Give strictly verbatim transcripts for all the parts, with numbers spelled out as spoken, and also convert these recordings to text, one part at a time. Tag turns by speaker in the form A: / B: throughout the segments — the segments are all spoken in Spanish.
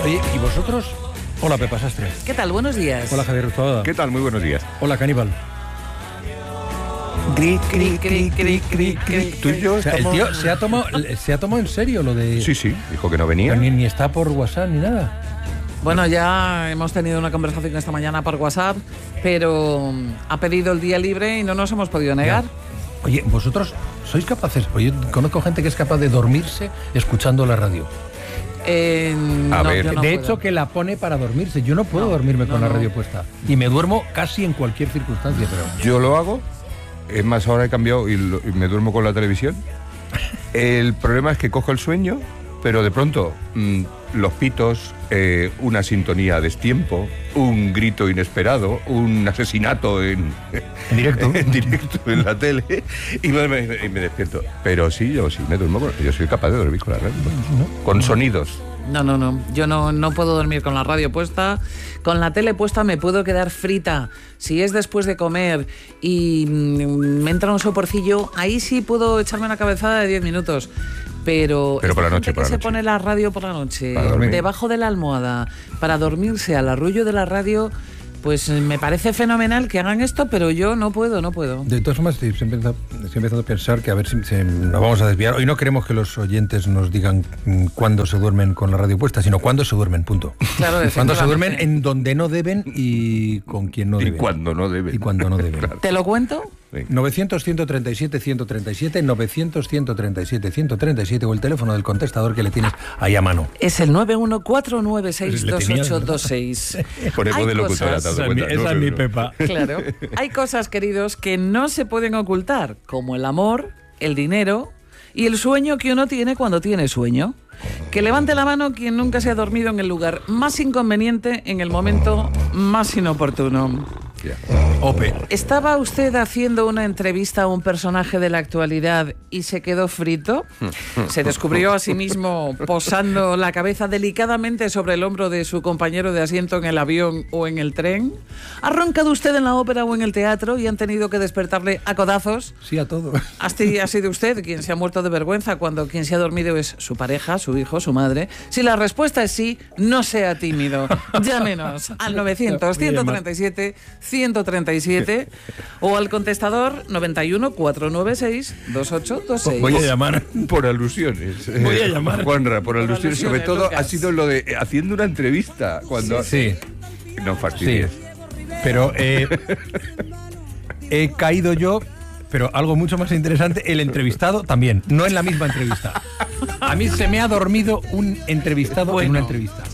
A: Oye, ¿y vosotros? Hola, Pepa Sastre.
B: ¿Qué tal? Buenos días.
A: Hola, Javier Ruzuaga.
C: ¿Qué tal? Muy buenos días.
A: Hola, Caníbal.
B: Cri, cri, cri, cri, cri, cri.
C: Tú y yo
A: O sea, el
C: estamos...
A: tío se ha tomado, se ha tomado en serio lo de...
C: Sí, sí, dijo que no venía.
A: Ni, ni está por WhatsApp ni nada.
B: Bueno, ya hemos tenido una conversación esta mañana por WhatsApp, pero ha pedido el día libre y no nos hemos podido negar.
A: Ya. Oye, ¿vosotros sois capaces? Oye, yo conozco gente que es capaz de dormirse escuchando la radio.
B: Eh,
C: A
B: no,
C: ver.
B: yo no
A: de
B: puedo.
A: hecho, que la pone para dormirse. Yo no puedo
B: No,
A: dormirme
B: no,
A: con la
B: no.
A: radio puesta. Y me duermo casi en cualquier circunstancia, pero...
C: Yo lo hago. Es más, ahora he cambiado y, lo- y me duermo con la televisión. El problema es que cojo el sueño, pero de pronto mmm, los pitos, eh, una sintonía a destiempo, un grito inesperado, un asesinato en,
A: En directo.
C: en directo en la tele y me, me- y me despierto. Pero sí, yo sí me duermo, con- yo soy capaz de dormir con la radio, con sonidos.
B: No, no, no. Yo no, no puedo dormir con la radio puesta. Con la tele puesta me puedo quedar frita. Si es después de comer y mm, me entra un soporcillo, ahí sí puedo echarme una cabezada de diez minutos. Pero,
C: Pero por la
B: esta
C: noche,
B: gente
C: por la
B: que se
C: noche.
B: pone la radio por la noche,
C: Para dormir.
B: debajo de la almohada, para dormirse al arrullo de la radio, pues me parece fenomenal que hagan esto, pero yo no puedo, no puedo.
A: De todas formas, estoy empezando, estoy empezando a pensar que a ver si se- nos vamos a desviar. Hoy no queremos que los oyentes nos digan mm, cuándo se duermen con la radio puesta, sino cuándo se duermen, punto.
B: Claro,
A: Cuándo se duermen
B: efectivamente.
A: en donde no deben y con quien no
C: Y
A: deben.
C: cuando no debe.
A: Y cuando no deben.
C: Claro.
B: ¿Te lo cuento?
C: Sí.
A: novecientos, ciento treinta y siete, ciento treinta y siete, novecientos, ciento treinta y siete, ciento treinta y siete o el teléfono del contestador que le tienes ahí a mano.
B: Es el nueve uno cuatro nueve seis
A: Le
B: dos
A: tenías,
B: ocho
A: ¿no?
B: dos seis.
C: Ponemos
B: Hay
C: de locutora,
B: cosas-
C: ¿te has dado cuenta? No, no, no.
A: Pepa.
B: Claro. Hay cosas, queridos, que no se pueden ocultar, como el amor, el dinero y el sueño que uno tiene cuando tiene sueño. Que levante la mano quien nunca se ha dormido en el lugar más inconveniente en el momento más inoportuno.
C: Ya.
A: Ope.
B: ¿Estaba usted haciendo una entrevista a un personaje de la actualidad y se quedó frito? ¿Se descubrió a sí mismo posando la cabeza delicadamente sobre el hombro de su compañero de asiento en el avión o en el tren? ¿Ha roncado usted en la ópera o en el teatro y han tenido que despertarle a codazos?
A: Sí a todo.
B: ¿Asti- ¿Ha sido usted quien se ha muerto de vergüenza cuando quien se ha dormido es su pareja, su hijo, su madre? Si la respuesta es sí, no sea tímido. Llámenos al novecientos, ciento treinta y siete, ciento treinta y siete o al contestador noventa y uno, cuatrocientos noventa y seis, veintiocho veintiséis.
A: Voy a llamar.
C: Por alusiones.
A: Voy a
C: Eh,
A: llamar.
C: Juanra, por alusiones. Sobre
B: alusiones,
C: todo
B: Lucas.
C: ha sido lo de eh, haciendo una entrevista. Cuando
A: Sí,
C: No
A: sí.
C: fastidies.
A: Pero eh, he caído yo, pero algo mucho más interesante, el entrevistado también, no en la misma entrevista. A mí se me ha dormido un entrevistado en
B: Bueno.
A: una entrevista.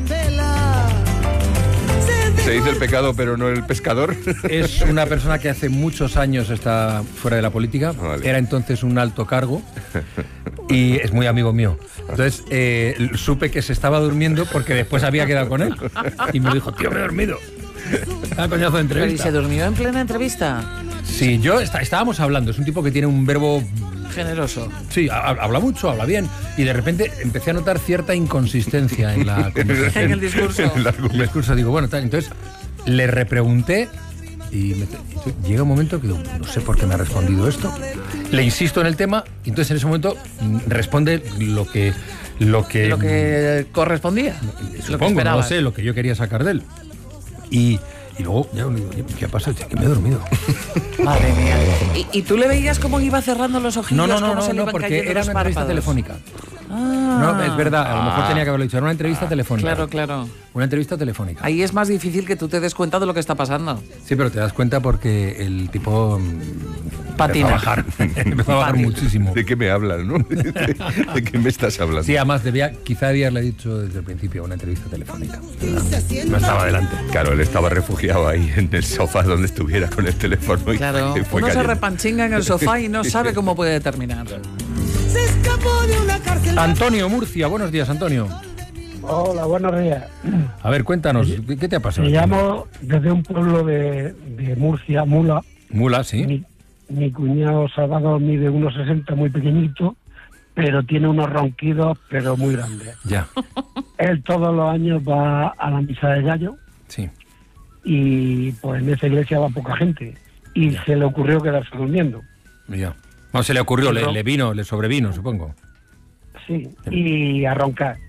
C: Se dice el pecado, pero no el pescador.
A: Es una persona que hace muchos años está fuera de la política.
C: Vale.
A: Era entonces un alto cargo y es muy amigo mío. Entonces eh, supe que se estaba durmiendo porque después había quedado con él. Y me dijo, tío, me he dormido. Ah, coñazo de
B: ¿Pero y
A: entrevista.
B: se durmió en plena entrevista?
A: Sí, yo está- estábamos hablando. Es un tipo que tiene un verbo...
B: Generoso.
A: Sí, ha- habla mucho, habla bien. Y de repente empecé a notar cierta inconsistencia en la conversación.
B: En el discurso.
C: El
A: En el discurso digo, bueno, tal. Entonces le repregunté y, me- y llega un momento que digo, no sé por qué me ha respondido esto. Le insisto en el tema y entonces en ese momento mm, responde lo que... Lo que,
B: Lo que correspondía. Lo que
A: supongo, no lo
B: esperabas.
A: sé, lo que yo quería sacar de él. Y, y luego ya digo, oye, ¿qué ha pasado? Dice, que me he dormido.
B: Madre mía. ¿Y, y tú le veías cómo iba cerrando los ojillos?
A: No, no, no,
B: cómo se
A: no,
B: le
A: no
B: iban
A: porque
B: cayendo
A: era
B: los
A: una entrevista
B: párpados?
A: telefónica.
B: Ah,
A: No, es verdad, a lo mejor
C: Ah.
A: tenía que haberlo dicho. Era una entrevista telefónica.
B: Claro, claro.
A: Una entrevista telefónica.
B: Ahí es más difícil que tú te des cuenta de lo que está pasando.
A: Sí, pero te das cuenta porque el tipo mm,
B: Patina.
A: empezó a bajar. Empezó a bajar
B: Patina.
A: muchísimo.
C: ¿De qué me hablas, no? ¿De, de qué me estás hablando?
A: Sí, además debía, quizá debía haberle dicho desde el principio una entrevista telefónica. No estaba adelante.
C: Claro, él estaba refugiado ahí en el sofá donde estuviera con el teléfono. Y
B: Claro.
C: fue
B: Uno se
C: cayendo.
B: repanchinga en el sofá y no sabe cómo puede terminar.
D: Se escapó de una cárcel.
A: Antonio Murcia, buenos días, Antonio.
E: Hola, buenos días.
A: A ver, cuéntanos, ¿qué te ha pasado?
E: Me llamo desde un pueblo de, de Murcia, Mula.
A: Mula, sí.
E: Mi, mi cuñado Salvador mide uno sesenta, muy pequeñito, pero tiene unos ronquidos, pero muy grandes.
A: Ya,
E: Él todos los años va a la misa de gallo
A: sí.
E: y pues en esa iglesia va poca gente. Y se le ocurrió quedarse durmiendo.
A: Ya. No se le ocurrió, le,
E: No.
A: le vino, le sobrevino, supongo.
E: Sí, y a roncar.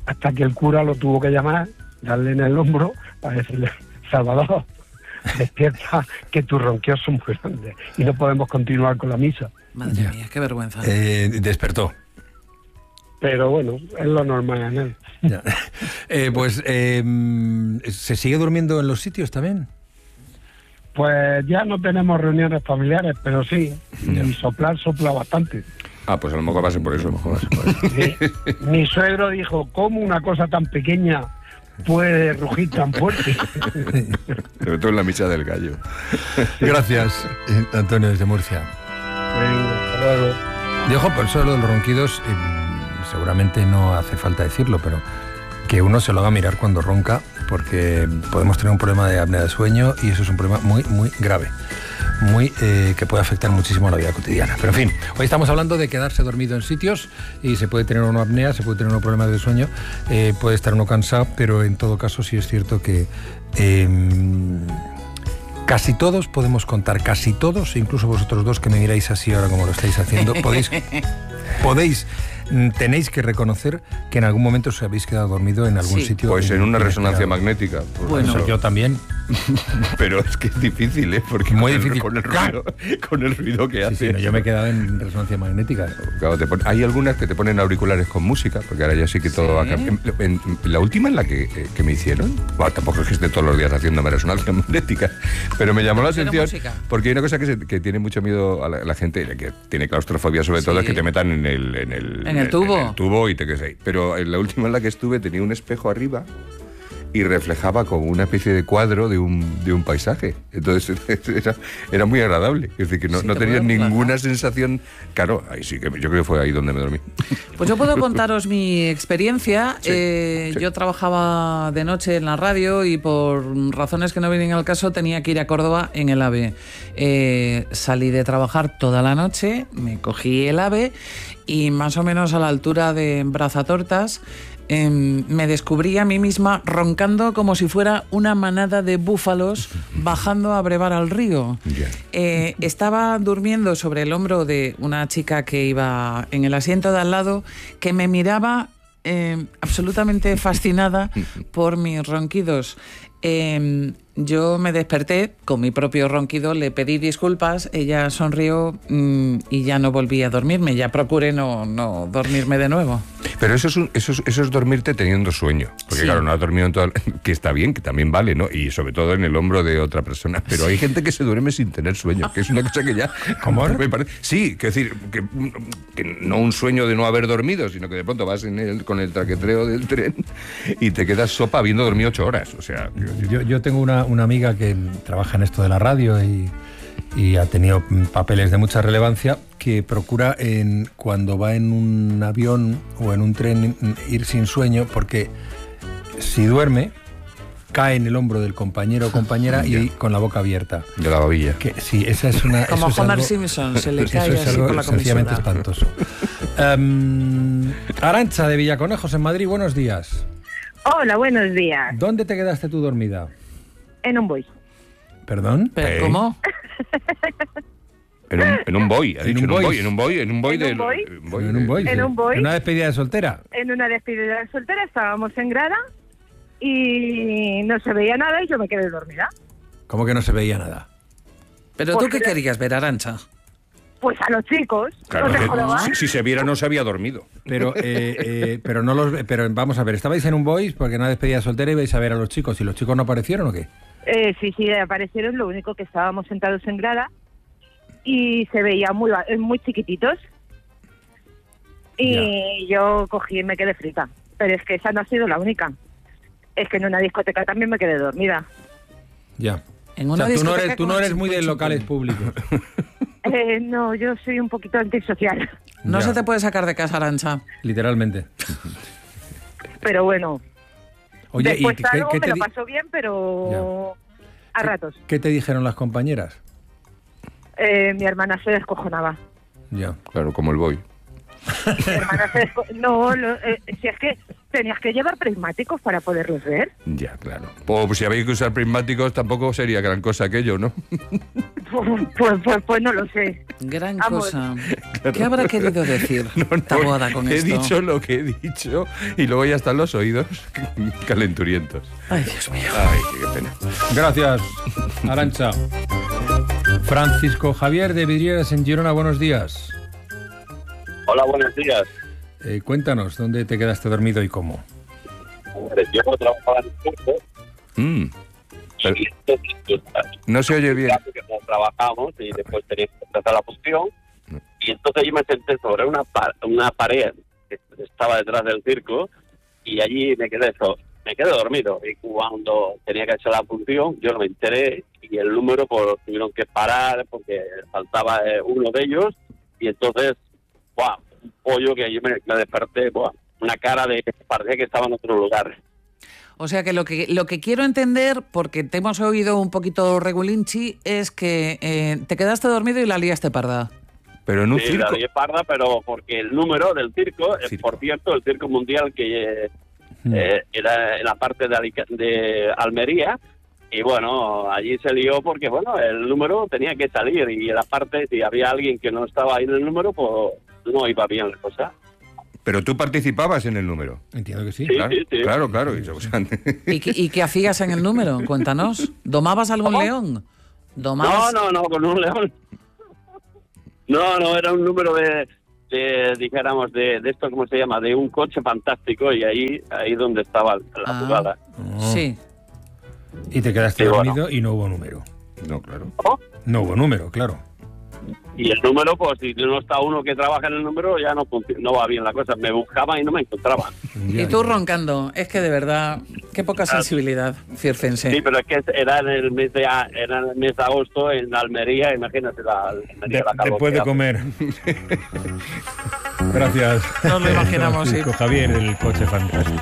E: hasta que el cura lo tuvo que llamar, darle en el hombro para decirle, Salvador, despierta, que tus ronquidos son muy grandes y no podemos continuar con la misa.
B: Madre
A: Ya.
B: mía, qué vergüenza.
A: Eh, despertó.
E: Pero bueno, es lo normal en él.
A: Ya. Eh, pues, eh, ¿se sigue durmiendo en los sitios también?
E: Pues ya no tenemos reuniones familiares, pero sí, y soplar sopla bastante.
C: Ah, pues a lo mejor va a ser por eso. A lo mejor va a ser por eso.
E: Mi, mi suegro dijo, ¿cómo una cosa tan pequeña puede rugir tan fuerte?
C: Sobre todo en la misa del gallo.
A: Gracias, eh, Antonio, desde Murcia.
E: Venga, hasta luego.
A: Y ojo, por eso lo de los ronquidos, eh, seguramente no hace falta decirlo, pero que uno se lo haga mirar cuando ronca, porque podemos tener un problema de apnea de sueño y eso es un problema muy, muy grave, muy eh, que puede afectar muchísimo a la vida cotidiana. Pero en fin, hoy estamos hablando de quedarse dormido en sitios y se puede tener una apnea, se puede tener unos problemas de sueño, eh, puede estar uno cansado, pero en todo caso sí es cierto que eh, casi todos podemos contar, casi todos, incluso vosotros dos que me miráis así ahora como lo estáis haciendo, podéis, podéis tenéis que reconocer que en algún momento os habéis quedado dormido en algún
B: Sí.
A: sitio.
C: Pues en una resonancia
A: magnética.
C: magnética. por
B: Bueno.
C: ejemplo.
A: Yo también.
C: Pero es que es difícil, ¿eh? Porque
A: Muy
C: con el-
A: difícil.
C: Con el, ruido, con el ruido que
A: Sí,
C: hace.
A: sí, no, yo me he quedado en resonancia magnética.
C: Claro, te pon- hay algunas que te ponen auriculares con música, porque ahora ya sí que todo
B: Sí.
C: va a cambiar. En, en- la última en la que, eh, que me hicieron, bueno, tampoco es que esté todos los días haciéndome resonancia magnética, pero me llamó la
B: Pero
C: atención
B: música.
C: porque hay una cosa que, se- que tiene mucho miedo a la, la gente, que tiene claustrofobia sobre
B: Sí.
C: todo, es que te metan en el, en el,
B: En el tubo.
C: en el tubo y te quedes ahí. Pero en la última en la que estuve tenía un espejo arriba y reflejaba como una especie de cuadro de un, de un paisaje. Entonces era, era muy agradable. Es decir, que no,
B: Sí,
C: no
B: te
C: tenía
B: puede relajar.
C: ninguna sensación. Claro, ahí sí que yo creo que fue ahí donde me dormí.
B: Pues yo puedo contaros mi experiencia.
C: Sí,
B: Eh,
C: sí.
B: Yo trabajaba de noche en la radio y por razones que no vienen al caso tenía que ir a Córdoba en el AVE. Eh, salí de trabajar toda la noche, me cogí el AVE y más o menos a la altura de Brazatortas eh, me descubrí a mí misma roncando como si fuera una manada de búfalos bajando a brevar al río.
C: Ya.
B: Eh, estaba durmiendo sobre el hombro de una chica que iba en el asiento de al lado, que me miraba eh, absolutamente fascinada por mis ronquidos. Eh, yo me desperté con mi propio ronquido, le pedí disculpas, ella sonrió mm, y ya no volví a dormirme, ya procuré no, no dormirme de nuevo.
C: Pero eso es, un- eso, es, eso es dormirte teniendo sueño. Porque
B: Sí.
C: claro, no has dormido en todo... Que está bien, que también vale, ¿no? Y sobre todo en el hombro de otra persona. Pero hay gente que se duerme sin tener sueño, que es una cosa que ya...
A: ¿Cómo?
C: Me parece, sí, que decir, que, que no un sueño de no haber dormido, sino que de pronto vas en el, con el traquetreo del tren y te quedas sopa habiendo dormido ocho horas. O sea, quiero decir,
A: Yo, yo tengo una, una amiga que trabaja en esto de la radio y, y ha tenido mm, papeles de mucha relevancia, que procura en, cuando va en un avión o en un tren mm, ir sin sueño, porque si duerme cae en el hombro del compañero o compañera y con la boca abierta.
C: de la babilla.
A: Que, sí, esa es una...
B: Como
A: eso es
B: Homer
A: algo-
B: Simpson, se le
A: eso
B: cae
A: es
B: así
A: algo
B: con la
A: sencillamente
B: comisura.
A: espantoso. Em, Arantxa, de Villaconejos, en Madrid, buenos días.
F: Hola, buenos días.
A: ¿Dónde te quedaste tú dormida?
F: En un boy.
A: ¿Perdón?
B: ¿Pero
C: ¿Eh?
B: cómo?
C: En un, en un boy, ha
A: En
C: dicho,
A: un
C: en un
A: boy.
C: boy, en un boy, en un boy
F: ¿En
C: de...
F: un boy?
C: en boy
A: En
C: de-
A: un boy.
F: En
A: sí.
F: un boy.
A: En una despedida de soltera.
F: En una despedida de soltera estábamos en grada y no se veía nada y yo me quedé dormida.
A: ¿Cómo que no se veía nada?
B: ¿Pero tú
F: Porque-
B: qué querías ver, Arantxa?
F: Pues a los chicos.
C: Claro,
F: ¿no te
C: que
F: jodas?
C: si, si se viera no se había dormido.
A: Pero, eh, eh, pero no los, pero vamos a ver, estabais en un boys porque en una despedida de soltera ibais a ver a los chicos y los chicos no aparecieron o qué?
F: Eh, sí, sí, aparecieron, lo único que estábamos sentados en grada y se veían muy, ba- eh, muy chiquititos. Y yo cogí y me quedé frita. Pero es que esa no ha sido la única. Es que en una discoteca también me quedé dormida.
A: Ya.
B: En
A: O
B: una
A: sea, tú no
B: discoteca
A: eres, tú
B: con
A: no eres
B: chimpún,
A: muy de
B: chimpún.
A: locales públicos.
F: Eh, no, yo soy un poquito antisocial.
B: No
A: Ya.
B: se te puede sacar de casa, Arantxa.
A: Literalmente.
F: Pero bueno,
A: Oye,
F: después
A: ¿y qué,
F: algo
A: qué
F: me
A: te
F: lo
A: di-
F: pasó bien, pero a ratos.
A: qué te dijeron las compañeras?
F: Eh, mi hermana se descojonaba.
A: Ya.
C: Claro, como el boy.
F: Mi hermana se desco- no, lo- eh, si es que tenías que llevar prismáticos para poderlos ver.
C: Ya, claro. Pues si habéis que usar prismáticos tampoco sería gran cosa aquello, ¿no?
F: Pues, pues, pues, pues no lo sé.
B: Gran
F: Vamos.
B: cosa. ¿Qué habrá querido decir
C: No, no,
B: Taboada con
C: he
B: esto?
C: dicho lo que he dicho y luego ya están los oídos calenturientos.
B: Ay, Dios mío.
C: Ay, qué pena.
A: Gracias, Arantxa. Francisco Javier de Vidrieras en Girona, buenos días.
G: Hola, buenos días.
A: Eh, cuéntanos, ¿dónde te quedaste dormido y cómo?
G: Yo trabajaba en el centro
C: Mm, pero
G: y entonces, pues,
C: no se oye bien.
G: porque como trabajamos y después teníamos que empezar la función y entonces yo me senté sobre una, pa- una pared que estaba detrás del circo y allí me quedé so- me quedé dormido y cuando tenía que hacer la función yo no me enteré y el número pues tuvieron que parar porque faltaba eh, uno de ellos y entonces ¡buah! Un pollo que yo me, me desperté, ¡buah! Una cara de parecía que estaba en otro lugar.
B: O sea que lo que lo que quiero entender, porque te hemos oído un poquito regulinchi, es que eh, te quedaste dormido y la liaste parda.
C: Pero en un
G: Sí, la
C: circo.
G: de parda, pero porque el número del circo, es,
C: Circo.
G: por cierto, el circo mundial que eh,
A: Mm.
G: eh, era en la parte de, Alica- de Almería, y bueno, allí se lió porque, bueno, el número tenía que salir, y en la parte, si había alguien que no estaba ahí en el número, pues no iba bien la cosa.
C: Pero tú participabas en el número.
A: Entiendo que sí.
G: Sí,
C: Claro,
G: sí, sí.
C: claro, claro. y, o sea,
B: ¿Y, qué- y qué hacías en el número? Cuéntanos. ¿Domabas algún
G: ¿Cómo?
B: león?
G: No,
B: ¿Domabas?
G: no, no, con un león. No, no, era un número de, de dijéramos, de, de esto, ¿cómo se llama? De un coche fantástico, y ahí ahí donde estaba la
B: Ah.
G: jugada.
A: Oh.
B: Sí.
A: Y te quedaste
G: Sí, bueno.
A: dormido y no hubo número.
C: no, claro.
G: ¿Oh?
A: No hubo número, claro.
G: Y el número, pues si no está uno que trabaja en el número, ya no, func- no va bien la cosa. Me buscaban y no me encontraban.
A: Ya,
B: Y tú
A: ya.
B: roncando. Es que de verdad, qué poca sensibilidad, circense.
G: Sí, pero es que era en el mes de, a- era en el mes de agosto en Almería, imagínate la, Almería,
A: De-
G: la calor
A: después
G: que
A: de
G: hace.
A: comer. Gracias.
B: Nos lo imaginamos, sí.
A: Francisco Javier, el coche fantástico.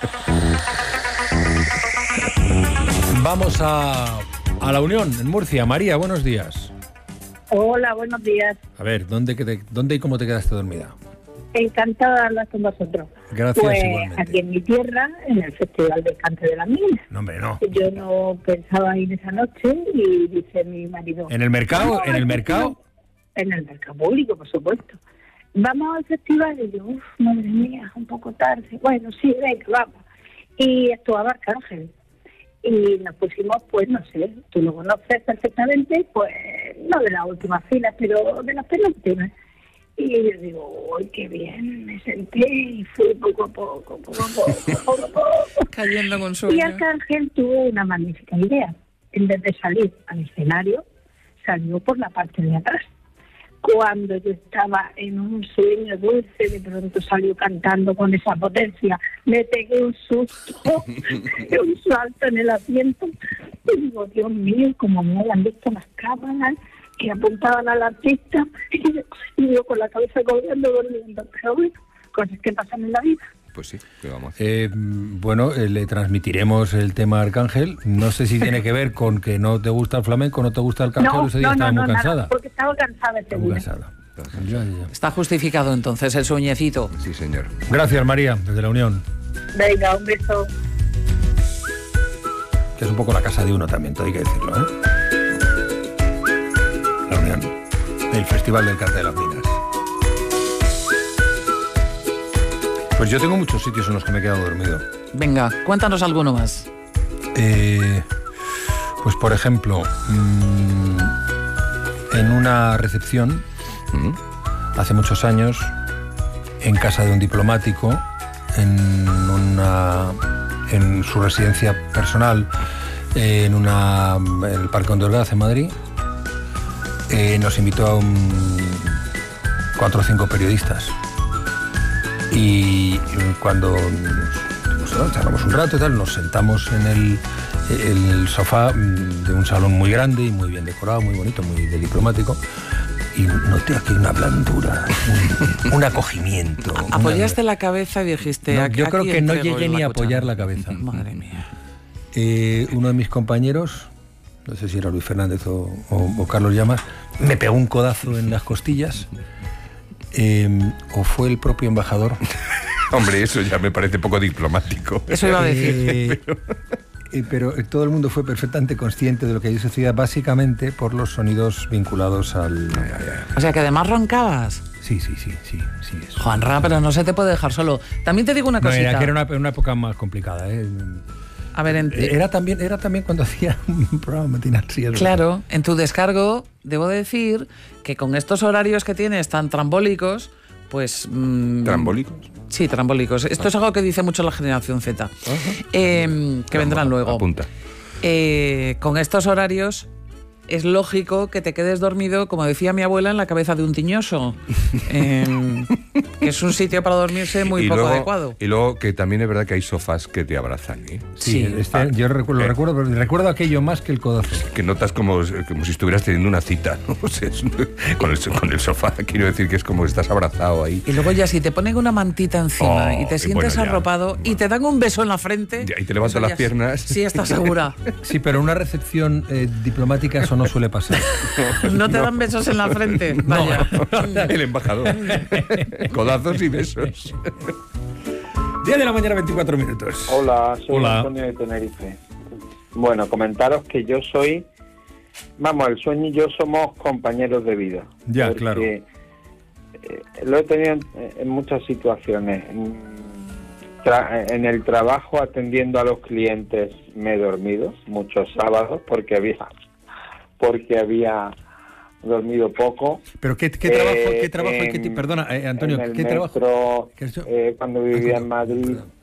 A: Vamos a, a la Unión, en Murcia. María, buenos días.
H: Hola, buenos días.
A: A ver, ¿dónde, que te- ¿dónde y cómo te quedaste dormida?
H: Encantada de hablar con vosotros.
A: Gracias,
H: Pues
A: igualmente.
H: aquí en mi tierra, en el Festival del Cante de las Minas.
A: No, hombre, no.
H: Yo no pensaba ir esa noche y dice mi marido...
A: ¿En el mercado?
H: "Vamos
A: ¿En el
H: al
A: mercado?
H: festival". En el mercado público, por supuesto. Vamos al festival y yo, uff, madre mía, un poco tarde. Bueno, sí, venga, vamos. Y actuaba Arcángel. Y nos pusimos, pues, no sé, tú lo conoces perfectamente, pues, no de las últimas filas, pero de las penúltimas. Y yo digo, uy, qué bien, me senté y fui poco a poco, poco a poco, poco a poco.
B: Cayendo con
H: Y
B: sueño.
H: Arcángel tuvo una magnífica idea. En vez de salir al escenario, salió por la parte de atrás. Cuando yo estaba en un sueño dulce, de pronto salió cantando con esa potencia. Me pegué un susto, un salto en el asiento. Y digo, Dios mío, como me habían visto las cámaras que apuntaban al artista. Y yo, y yo con la cabeza colgando, durmiendo. Pero bueno, cosas que pasan en la vida.
C: Pues sí, ¿qué vamos a hacer?
A: Eh, bueno, eh, le transmitiremos el tema a Arcángel. No sé si tiene que ver con que no te gusta el flamenco, no te gusta el Arcángel,
H: No,
A: ese día
H: no,
A: estaba
H: no,
A: muy
H: no,
A: cansada.
H: nada, porque estaba cansada ese
A: Estaba muy
H: día.
A: cansada. Ya, ya.
B: Está justificado entonces el sueñecito.
C: Sí, señor.
A: Gracias, María, desde la Unión.
H: Venga, un beso.
A: Que es un poco la casa de uno también, todo hay que decirlo, ¿eh? La Unión, el Festival del Cante de las Minas. Pues yo tengo muchos sitios en los que me he quedado dormido.
B: Venga, cuéntanos alguno más.
A: Eh, pues por ejemplo, mmm, en una recepción,
C: Mm.
A: hace muchos años, en casa de un diplomático, en, una, en su residencia personal, eh, en, una, en el Parque Ondorgaz, en Madrid, eh, nos invitó a un, cuatro o cinco periodistas. Y cuando nos, nos charlamos un rato y tal, nos sentamos en el, en el sofá de un salón muy grande y muy bien decorado, muy bonito, muy de diplomático. Y noté aquí una blandura, un, un acogimiento. una-
B: Apoyaste la cabeza y dijiste...
A: No,
B: "Aquí-
A: yo creo
B: aquí
A: que no
B: entrego
A: llegué
B: la
A: ni a
B: cuchara".
A: apoyar la cabeza.
B: Madre mía.
A: Eh, uno de mis compañeros, no sé si era Luis Fernández o, o- o Carlos Llamas, me pegó un codazo en las costillas Eh, ¿O fue el propio embajador?
C: Hombre, eso ya me parece poco diplomático.
B: Eso iba a decir.
A: Eh, eh, pero todo el mundo fue perfectamente consciente de lo que allí sucedía, básicamente por los sonidos vinculados al...
B: O sea, que además roncabas.
A: Sí, sí, sí, sí, sí. Eso.
B: Juanra, pero no se te puede dejar solo. También te digo una
A: No,
B: cosita.
A: era que era una, una época más complicada, ¿eh?
B: A ver, en,
A: Era también, era también cuando hacía un programa matinal. Sí, es
B: claro, en tu descargo debo decir que con estos horarios que tienes tan trambólicos, pues... Mmm,
C: ¿Trambólicos?
B: Sí, trambólicos. Esto es algo que dice mucho la generación Z, eh, que vendrán luego.
C: Apunta.
B: Eh, con estos horarios es lógico que te quedes dormido, como decía mi abuela, en la cabeza de un tiñoso, eh, que es un sitio para dormirse muy
C: y
B: poco
C: luego,
B: adecuado.
C: Y luego que también es verdad que hay sofás que te abrazan, ¿eh?
A: Sí,
B: Sí.
A: este, yo recuerdo,
C: Eh.
A: recuerdo, pero recuerdo aquello más que el codazo.
C: Que notas como, como si estuvieras teniendo una cita, ¿no? O sea, es- con, el, con el sofá, quiero decir que es como estás abrazado ahí.
B: Y luego ya si te ponen una mantita encima
C: Oh,
B: y te
C: y
B: sientes
C: bueno, ya.
B: arropado y te dan un beso en la frente...
C: Y te levantan
B: eso ya
C: las piernas.
B: Sí, estás segura.
A: Sí, pero una recepción eh, diplomática eso no suele pasar.
B: No te dan besos en la frente. Vaya.
C: El embajador. Codazos y besos.
A: diez de la mañana, veinticuatro minutos.
I: Hola, soy
A: Hola.
I: Antonio de Tenerife. Bueno, comentaros que yo soy, vamos, el sueño y yo somos compañeros de vida.
A: Ya,
I: porque,
A: claro.
I: eh, lo he tenido en, en muchas situaciones. En, tra- en el trabajo, atendiendo a los clientes, me he dormido muchos sábados porque había, porque había dormido poco.
A: Pero qué, qué trabajo,
I: Eh,
A: qué trabajo, qué ti-
I: en-
A: perdona, eh, Antonio,
I: en el
A: ¿qué trabajo?
I: metro,
A: ¿Qué has hecho?
I: eh, cuando vivía en
A: Ay,
I: Madrid,
A: perdón.